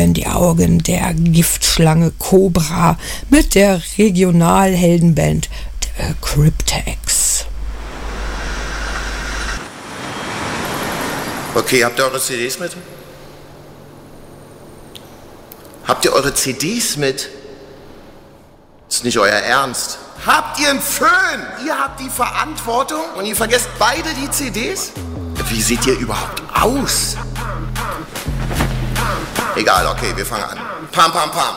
in die Augen der Giftschlange Cobra mit der Regionalheldenband der Cryptex. Okay, habt ihr eure CDs mit? Habt ihr eure CDs mit? Ist nicht euer Ernst. Habt ihr einen Föhn? Ihr habt die Verantwortung und ihr vergesst beide die CDs? Wie seht ihr überhaupt aus? Egal, okay, wir fangen an. Pam, pam, pam.